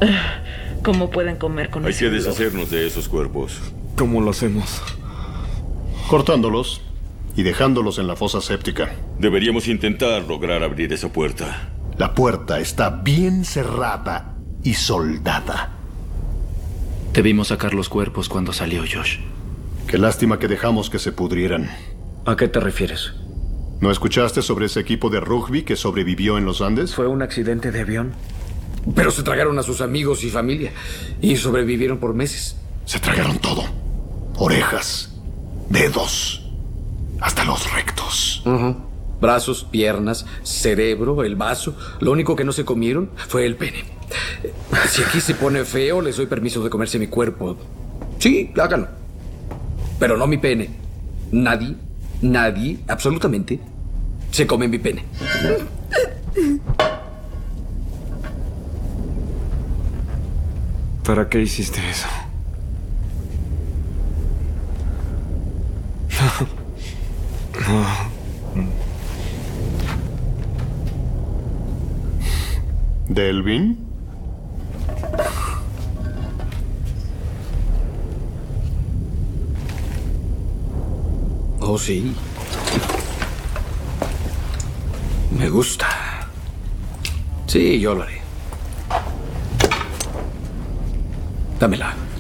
¿Cómo pueden comer con Hay ese que olor? deshacernos de esos cuerpos. ¿Cómo lo hacemos? Cortándolos y dejándolos en la fosa séptica. Deberíamos intentar lograr abrir esa puerta. La puerta está bien cerrada y soldada. Debimos sacar los cuerpos cuando salió Josh. Qué lástima que dejamos que se pudrieran. ¿A qué te refieres? ¿No escuchaste sobre ese equipo de rugby que sobrevivió en los Andes? ¿Fue un accidente de avión? Pero se tragaron a sus amigos y familia y sobrevivieron por meses. Se tragaron todo. Orejas, dedos, hasta los rectos. Brazos, piernas, cerebro, el vaso. Lo único que no se comieron fue el pene. Si aquí se pone feo, les doy permiso de comerse mi cuerpo. Sí, háganlo. Pero no mi pene. Nadie, absolutamente, se come mi pene. ¿Para qué hiciste eso? ¿Delvin? Oh, sí. Me gusta. Sí, yo lo haré. Dámela.